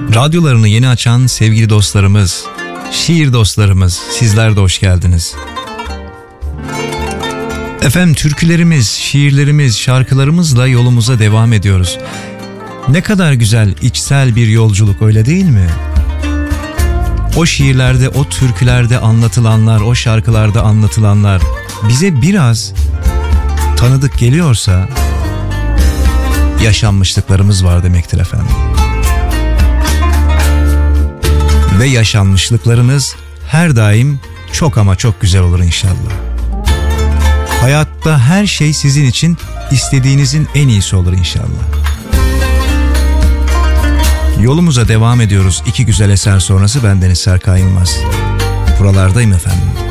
Radyolarını yeni açan sevgili dostlarımız, şiir dostlarımız, sizler de hoş geldiniz. Efendim, türkülerimiz, şiirlerimiz, şarkılarımızla yolumuza devam ediyoruz. Ne kadar güzel, içsel bir yolculuk, öyle değil mi? O şiirlerde, o türkülerde anlatılanlar, o şarkılarda anlatılanlar bize biraz tanıdık geliyorsa yaşanmışlıklarımız var demektir efendim. Ve yaşanmışlıklarınız her daim çok ama çok güzel olur inşallah. Hayatta her şey sizin için istediğinizin en iyisi olur inşallah. Yolumuza devam ediyoruz. İki güzel eser sonrası bendeniz Serkan Yılmaz. Buralardayım efendim.